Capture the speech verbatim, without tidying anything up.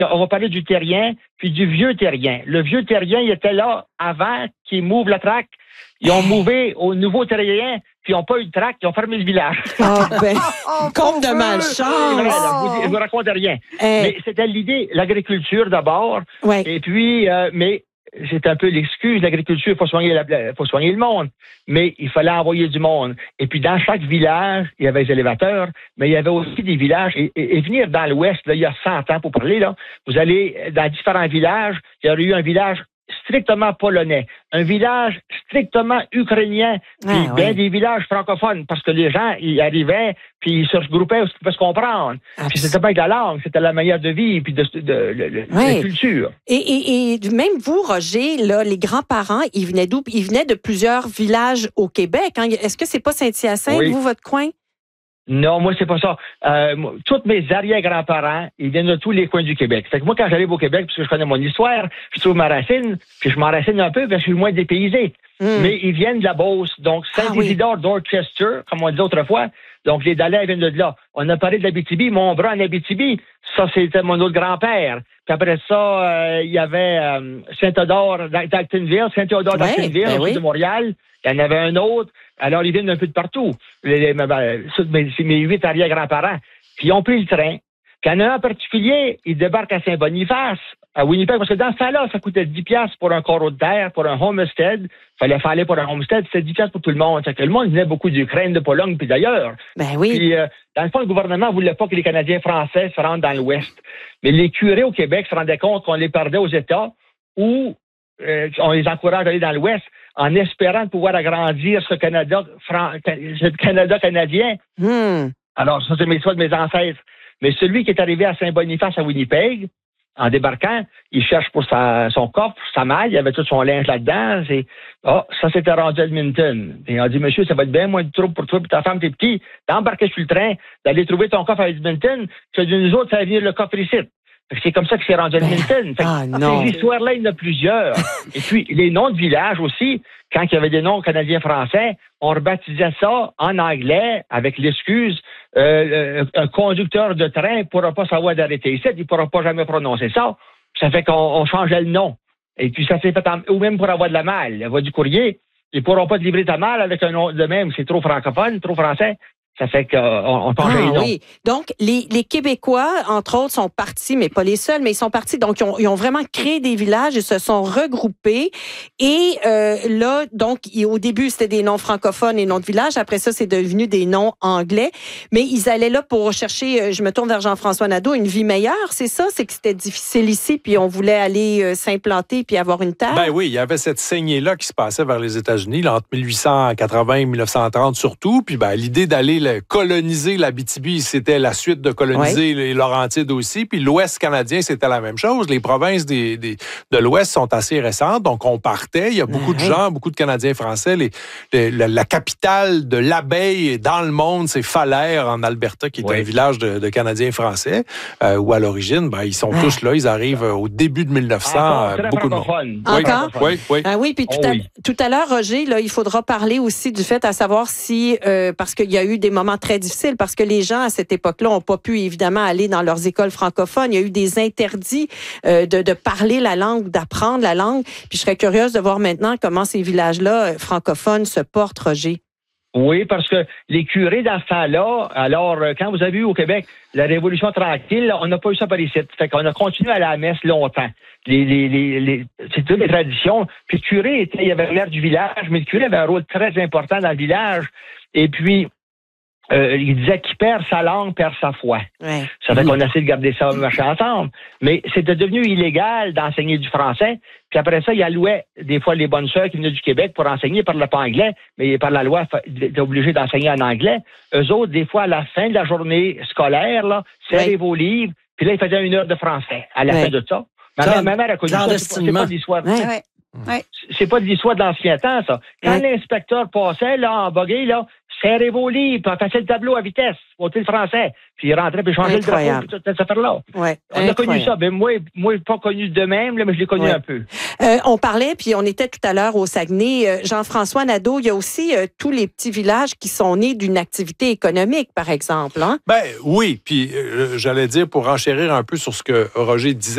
On va parler du terrien, puis du vieux terrien. Le vieux terrien, il était là avant qu'ils mouvent la traque. Ils ont mouvé au nouveau terrien, puis ils n'ont pas eu de traque, ils ont fermé le village. Oh, ben, comme de malchance. Vrai, là, je ne vous raconte rien. Eh. Mais c'était l'idée, l'agriculture d'abord. Ouais. Et puis, euh, mais c'est un peu l'excuse, l'agriculture, il faut soigner, la, faut soigner le monde. Mais il fallait envoyer du monde. Et puis, dans chaque village, il y avait des élévateurs, mais il y avait aussi des villages. Et, et, et venir dans l'Ouest, là, il y a cent ans pour parler, là, vous allez dans différents villages, il y aurait eu un village strictement polonais, un village strictement ukrainien, puis ah, bien oui. des villages francophones, parce que les gens, ils arrivaient, puis ils se regroupaient aussi pour se comprendre. Absolument. Puis c'était pas avec la langue, c'était la manière de vivre, puis de, de, de, de, de oui. la culture. Et, et, et même vous, Roger, là, les grands-parents, ils venaient d'où? Ils venaient de plusieurs villages au Québec. Hein? Est-ce que c'est pas Saint-Hyacinthe, oui. vous, votre coin? Non, moi, c'est pas ça. Euh, tous mes arrière-grands-parents, ils viennent de tous les coins du Québec. Fait que moi, quand j'arrive au Québec, parce que je connais mon histoire, je trouve ma racine, puis je m'enracine un peu, parce que je suis moins dépaysé. Mm. Mais ils viennent de la Beauce. Donc, Saint-Isidore ah, oui. d'Orchester, comme on disait autrefois. Donc, les Dalais viennent de là. On a parlé de l'Abitibi. Mon bras en Abitibi, ça, c'était mon autre grand-père. Puis après ça, euh, il y avait euh, Saint-Odore d'Actonville, Saint-Théodore ouais, d'Actonville, ben oui. de Montréal. Il y en avait un autre. Alors, ils viennent un peu de partout. Les, les, mes, mes huit arrière-grands-parents. Puis, ils ont pris le train. Puis, il y en a un en particulier, il débarque à Saint-Boniface, à Winnipeg, parce que dans ce temps-là, ça coûtait dix piastres pour un carreau de terre, pour un homestead. Il fallait faire aller pour un homestead, c'était dix piastres pour tout le monde. C'est que le monde venait beaucoup d'Ukraine, de Pologne, puis d'ailleurs. Ben oui. Puis, euh, dans le fond, le gouvernement ne voulait pas que les Canadiens français se rendent dans l'Ouest. Mais les curés au Québec se rendaient compte qu'on les perdait aux États, ou euh, on les encourage à aller dans l'Ouest, en espérant pouvoir agrandir ce Canada, ce Canada canadien. Mm. Alors, ça, c'est mes choix de mes ancêtres. Mais celui qui est arrivé à Saint-Boniface, à Winnipeg, en débarquant, il cherche pour sa, son coffre, sa malle, il avait tout son linge là-dedans. C'est, oh, ça s'était rendu à Edmonton. Et on a dit, monsieur, ça va être bien moins de trouble pour toi, puis ta femme, tes petits, d'embarquer sur le train, d'aller trouver ton coffre à Edmonton, que de nous autres, ça va venir le coffre ici. C'est comme ça que c'est rendu à Edmonton. Fait ah, non. Ces histoires-là, il y en a plusieurs. Et puis, les noms de villages aussi, quand il y avait des noms canadiens-français, on rebaptisait ça en anglais avec l'excuse euh, un conducteur de train ne pourra pas savoir d'arrêter ici, il ne pourra pas jamais prononcer ça. Ça fait qu'on on changeait le nom. Et puis, ça s'est fait en, ou même pour avoir de la malle, la voie du courrier, ils ne pourront pas te livrer ta malle avec un nom de même, c'est trop francophone, trop français. Ça fait qu'on on changeait ah, les noms. Oui. Donc, les, les Québécois, entre autres, sont partis, mais pas les seuls, mais ils sont partis. Donc, ils ont, ils ont vraiment créé des villages et se sont regroupés. Et euh, là, donc, au début, c'était des noms francophones et noms de villages. Après ça, c'est devenu des noms anglais. Mais ils allaient là pour chercher, je me tourne vers Jean-François Nadeau, une vie meilleure, c'est ça? C'est que c'était difficile ici, puis on voulait aller euh, s'implanter puis avoir une terre? Ben oui, il y avait cette saignée-là qui se passait vers les États-Unis, là, entre mille huit cent quatre-vingts et mille neuf cent trente surtout. Puis ben, l'idée d'aller coloniser l'Abitibi, c'était la suite de coloniser ouais. les Laurentides aussi. Puis l'Ouest canadien, c'était la même chose. Les provinces des, des, de l'Ouest sont assez récentes, donc on partait. Il y a beaucoup ouais. de gens, beaucoup de Canadiens français. Les, les, la, la capitale de l'abeille dans le monde, c'est Falaire, en Alberta, qui est ouais. un village de, de Canadiens français, euh, où à l'origine, ben, ils sont ouais. tous là. Ils arrivent au début de mille neuf cents. Encore, euh, beaucoup de monde. Encore? Oui, oui. Ah oui, puis tout, oh, à, oui. tout à l'heure, Roger, là, il faudra parler aussi du fait à savoir si, euh, parce qu'il y a eu des moments très difficiles, parce que les gens, à cette époque-là, n'ont pas pu, évidemment, aller dans leurs écoles francophones. Il y a eu des interdits euh, de, de parler la langue ou d'apprendre la langue. Puis je serais curieuse de voir maintenant comment ces villages-là francophones se portent, Roger. Oui, parce que les curés dans ce temps-là, alors, quand vous avez eu au Québec la Révolution tranquille, on n'a pas eu ça par ici. Fait qu'on a continué à aller à la messe longtemps. Les, les, les, les, c'est toutes les traditions. Puis le curé, était, il y avait l'air du village, mais le curé avait un rôle très important dans le village. Et puis, Euh, il disait qu'il perd sa langue, perd sa foi. Ouais. Ça fait qu'on essaie de garder ça marcher ensemble. Mais c'était devenu illégal d'enseigner du français. Puis après ça, il allouait des fois les bonnes sœurs qui venaient du Québec pour enseigner, ils ne parlaient pas anglais, mais par la loi, ils étaient obligés d'enseigner en anglais. Eux autres, des fois, à la fin de la journée scolaire, là, serraient ouais. vos livres, puis là, ils faisaient une heure de français à la ouais. fin de ça. Ma, mère, ma mère a connu ça, c'est pas, c'est pas de l'histoire. Ouais. Ouais. Ouais. C'est pas de l'histoire de l'ancien temps, ça. Quand ouais. l'inspecteur passait, là, en buggy, là, serrez vos livres, puis passait le tableau à vitesse, ôtez le français, puis il rentrait, puis il changeait Incroyable. le drapeau, puis toute cette affaire-là. Ouais. On a connu ça. Ben, moi, moi, pas connu de même, là, mais je l'ai connu ouais. un peu. Euh, on parlait, puis on était tout à l'heure au Saguenay. Euh, Jean-François Nadeau, il y a aussi euh, tous les petits villages qui sont nés d'une activité économique, par exemple. Hein? Ben oui, puis euh, j'allais dire, pour enchérir un peu sur ce que Roger disait,